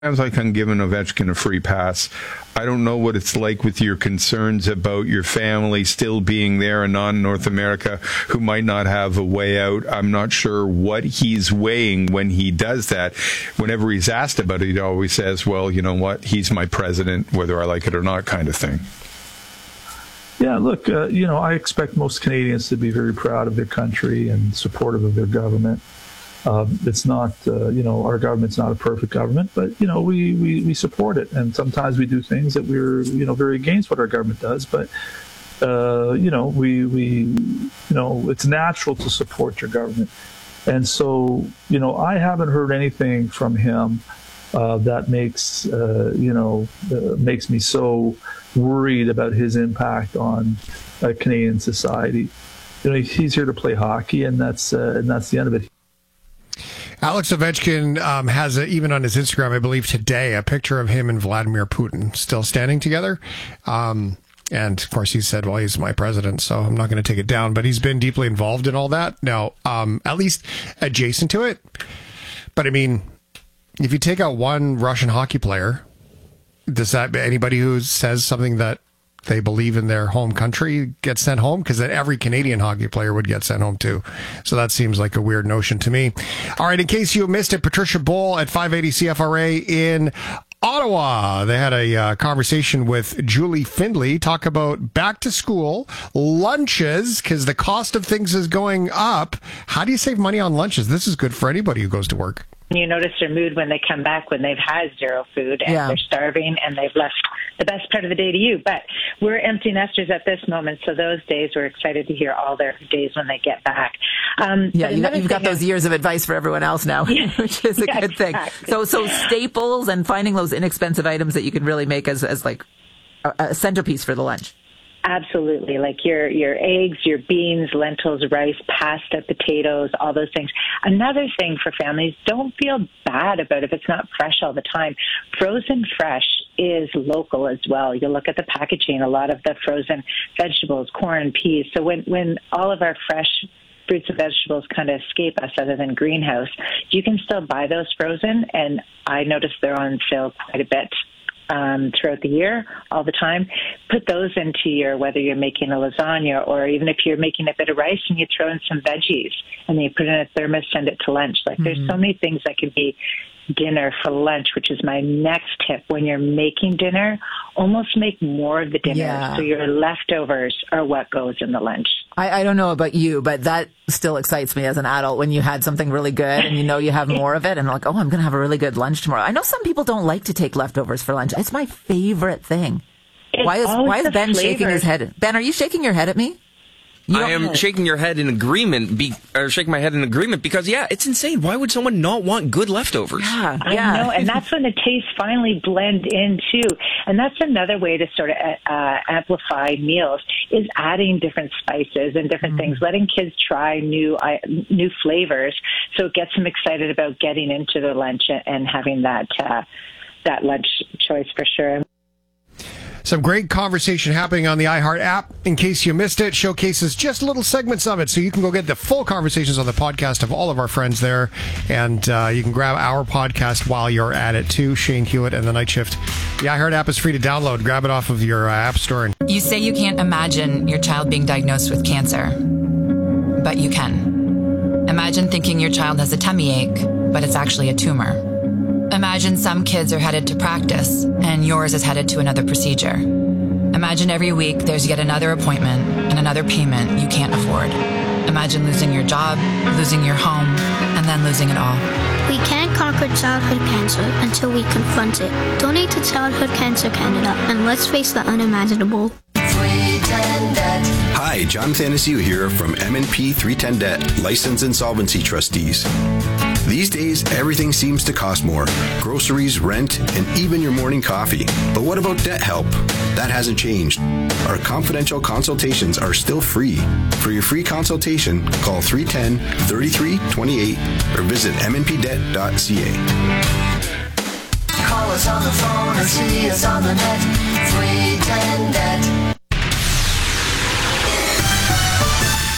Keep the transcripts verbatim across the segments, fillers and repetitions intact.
Sounds like I'm giving Ovechkin a free pass. I don't know what it's like with your concerns about your family still being there and non-North America who might not have a way out. I'm not sure what he's weighing when he does that. Whenever he's asked about it, he always says, well, you know what, he's my president, whether I like it or not, kind of thing. Yeah, look, uh, you know, I expect most Canadians to be very proud of their country and supportive of their government. Um, it's not, uh, you know, our government's not a perfect government, but, you know, we, we, we support it. And sometimes we do things that we're, you know, very against what our government does. But, uh, you know, we, we, you know, it's natural to support your government. And so, you know, I haven't heard anything from him uh, that makes, uh, you know, uh, makes me so worried about his impact on uh, Canadian society. You know, he's here to play hockey, and that's uh, and that's the end of it. Alex Ovechkin um, has, a, even on his Instagram, I believe today, a picture of him and Vladimir Putin still standing together. Um, and, of course, he said, well, he's my president, so I'm not going to take it down. But he's been deeply involved in all that. Now, um, at least adjacent to it. But, I mean, if you take out one Russian hockey player, does that anybody who says something that they believe in their home country get sent home? Because then every Canadian hockey player would get sent home too. So that seems like a weird notion to me. All right, in case you missed it, Patricia Bowl at five eighty C F R A in Ottawa. They had a uh, conversation with Julie Findlay, talk about back to school, lunches, because the cost of things is going up. How do you save money on lunches? This is good for anybody who goes to work. You notice their mood when they come back, when they've had zero food and yeah. they're starving and they've left the best part of the day to you. But we're empty nesters at this moment, so those days we're excited to hear all their days when they get back. Um, yeah, you got, you've got those years of advice for everyone else now, yeah, which is a yeah, good thing. Exactly. So, so staples and finding those inexpensive items that you can really make as, as like a, a centerpiece for the lunch. Absolutely. Like your, your eggs, your beans, lentils, rice, pasta, potatoes, all those things. Another thing for families, don't feel bad about if it's not fresh all the time. Frozen fresh is local as well. You look at the packaging, a lot of the frozen vegetables, corn, peas. So when, when all of our fresh fruits and vegetables kind of escape us other than greenhouse, you can still buy those frozen. And I notice they're on sale quite a bit. Um, throughout the year, all the time. Put those into your, whether you're making a lasagna or even if you're making a bit of rice and you throw in some veggies and then you put it in a thermos, send it to lunch. Like mm-hmm. there's so many things that can be dinner for lunch, which is my next tip. When you're making dinner, almost make more of the dinner. Yeah. So your leftovers are what goes in the lunch. I, I don't know about you, but that still excites me as an adult when you had something really good and you know you have more of it and like, oh, I'm going to have a really good lunch tomorrow. I know some people don't like to take leftovers for lunch. It's my favorite thing. It's why is why is Ben flavors. shaking his head? Ben, are you shaking your head at me? You I am shaking your head in agreement, be, or shaking my head in agreement because, yeah, it's insane. Why would someone not want good leftovers? Yeah, I yeah. know, and that's when the tastes finally blend in, too. And that's another way to sort of uh, amplify meals is adding different spices and different mm. things, letting kids try new uh, new flavors so it gets them excited about getting into their lunch and having that uh, that lunch choice for sure. Some great conversation happening on the iHeart app. In case you missed it, showcases just little segments of it, so you can go get the full conversations on the podcast of all of our friends there, and uh, you can grab our podcast while you're at it too. Shane Hewitt and The Night Shift. The iHeart app is free to download. Grab it off of your uh, app store. You say you can't imagine your child being diagnosed with cancer, but you can. Imagine thinking your child has a tummy ache, but it's actually a tumor. Imagine some kids are headed to practice and yours is headed to another procedure. Imagine every week there's yet another appointment and another payment you can't afford. Imagine losing your job, losing your home, and then losing it all. We can't conquer childhood cancer until we confront it. Donate to Childhood Cancer Canada and let's face the unimaginable. Hi, John Thanasiu here from M and P three ten Debt, Licensed Insolvency Trustees. These days, everything seems to cost more. Groceries, rent, and even your morning coffee. But what about debt help? That hasn't changed. Our confidential consultations are still free. For your free consultation, call three one zero, three three two eight or visit m n p debt dot c a. Call us on the phone or see us on the net. three ten debt.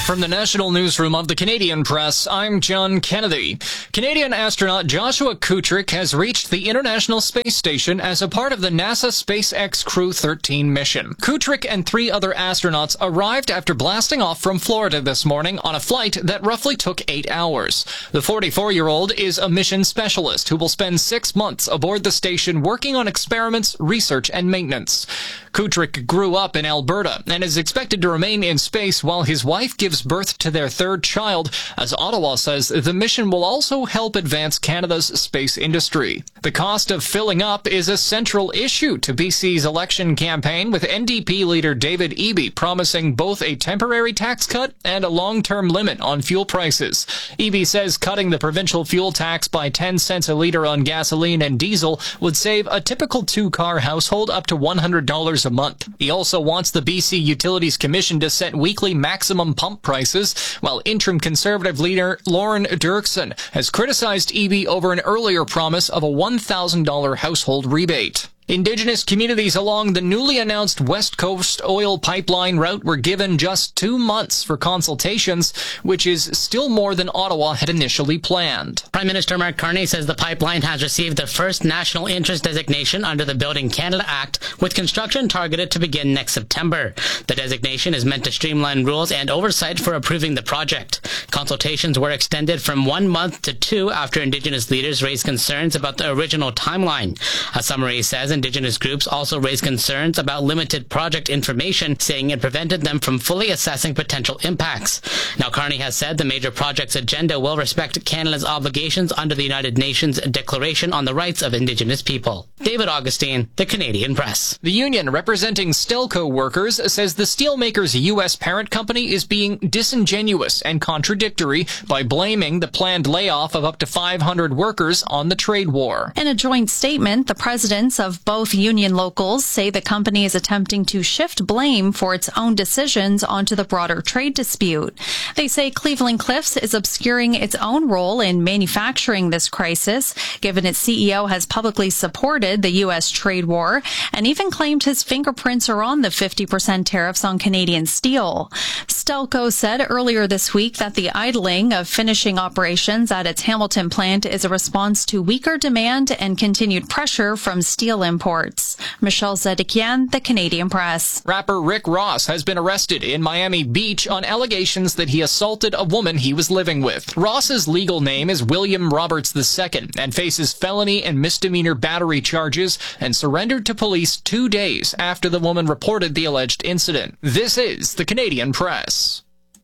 From the National Newsroom of the Canadian Press, I'm John Kennedy. Canadian astronaut Joshua Kutrick has reached the International Space Station as a part of the NASA SpaceX Crew thirteen mission. Kutrick and three other astronauts arrived after blasting off from Florida this morning on a flight that roughly took eight hours. The forty-four-year-old is a mission specialist who will spend six months aboard the station working on experiments, research, and maintenance. Kutrick grew up in Alberta and is expected to remain in space while his wife gives birth to their third child, as Ottawa says the mission will also help advance Canada's space industry. The cost of filling up is a central issue to B C's election campaign, with N D P leader David Eby promising both a temporary tax cut and a long-term limit on fuel prices. Eby says cutting the provincial fuel tax by ten cents a litre on gasoline and diesel would save a typical two-car household up to one hundred dollars a month. He also wants the B C Utilities Commission to set weekly maximum pump prices, while interim Conservative leader Lauren Dirksen has criticized Eby over an earlier promise of a one thousand dollars household rebate. Indigenous communities along the newly announced West Coast oil pipeline route were given just two months for consultations, which is still more than Ottawa had initially planned. Prime Minister Mark Carney says the pipeline has received the first national interest designation under the Building Canada Act, with construction targeted to begin next September. The designation is meant to streamline rules and oversight for approving the project. Consultations were extended from one month to two after Indigenous leaders raised concerns about the original timeline. A summary says Indigenous groups also raised concerns about limited project information, saying it prevented them from fully assessing potential impacts. Now, Carney has said the major project's agenda will respect Canada's obligations under the United Nations Declaration on the Rights of Indigenous People. David Augustine, The Canadian Press. The union representing Stelco workers says the steelmaker's U S parent company is being disingenuous and contradictory by blaming the planned layoff of up to five hundred workers on the trade war. In a joint statement, the presidents of both union locals say the company is attempting to shift blame for its own decisions onto the broader trade dispute. They say Cleveland Cliffs is obscuring its own role in manufacturing this crisis, given its C E O has publicly supported the U S trade war and even claimed his fingerprints are on the fifty percent tariffs on Canadian steel. Stelco said earlier this week that the idling of finishing operations at its Hamilton plant is a response to weaker demand and continued pressure from steel imports. Michelle Zedekian, The Canadian Press. Rapper Rick Ross has been arrested in Miami Beach on allegations that he assaulted a woman he was living with. Ross's legal name is William Roberts the Second and faces felony and misdemeanor battery charges and surrendered to police two days after the woman reported the alleged incident. This is The Canadian Press.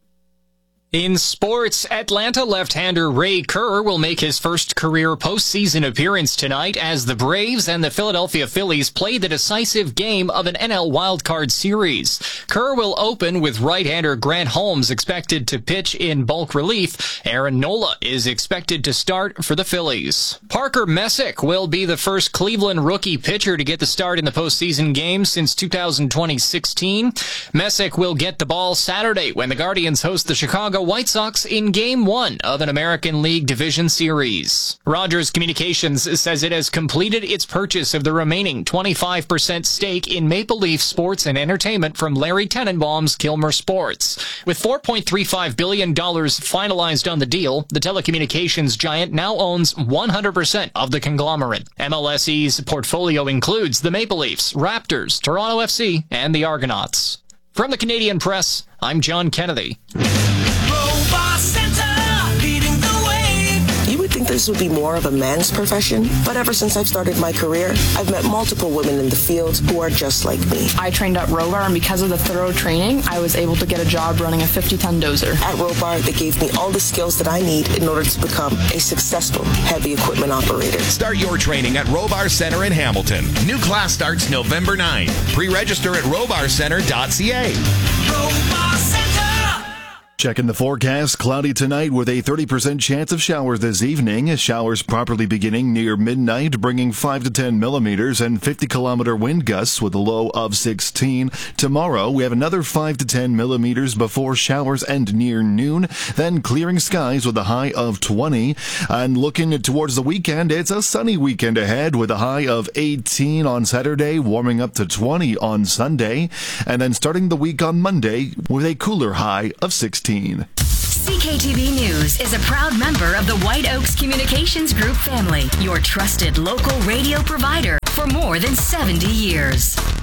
In sports, Atlanta left-hander Ray Kerr will make his first career postseason appearance tonight as the Braves and the Philadelphia Phillies play the decisive game of an N L wildcard series. Kerr will open with right-hander Grant Holmes expected to pitch in bulk relief. Aaron Nola is expected to start for the Phillies. Parker Messick will be the first Cleveland rookie pitcher to get the start in the postseason game since two thousand sixteen. Messick will get the ball Saturday when the Guardians host the Chicago White Sox in Game one of an American League Division Series. Rogers Communications says it has completed its purchase of the remaining twenty-five percent stake in Maple Leaf Sports and Entertainment from Larry Tenenbaum's Kilmer Sports. With four point three five billion dollars finalized on the deal, the telecommunications giant now owns one hundred percent of the conglomerate. M L S E's portfolio includes the Maple Leafs, Raptors, Toronto F C, and the Argonauts. From the Canadian Press, I'm John Kennedy. This would be more of a man's profession, but ever since I've started my career, I've met multiple women in the field who are just like me. I trained at Robar, and because of the thorough training, I was able to get a job running a fifty-ton dozer. At Robar, they gave me all the skills that I need in order to become a successful heavy equipment operator. Start your training at Robar Center in Hamilton. New class starts November ninth. Pre-register at robar center dot c a. Robar Center. Checking the forecast, cloudy tonight with a thirty percent chance of showers this evening. Showers properly beginning near midnight, bringing five to ten millimeters and fifty kilometer wind gusts with a low of sixteen. Tomorrow, we have another five to ten millimeters before showers end near noon, then clearing skies with a high of twenty. And looking towards the weekend, it's a sunny weekend ahead with a high of eighteen on Saturday, warming up to twenty on Sunday. And then starting the week on Monday with a cooler high of sixteen. sixteen. C K T V News is a proud member of the White Oaks Communications Group family, your trusted local radio provider for more than seventy years.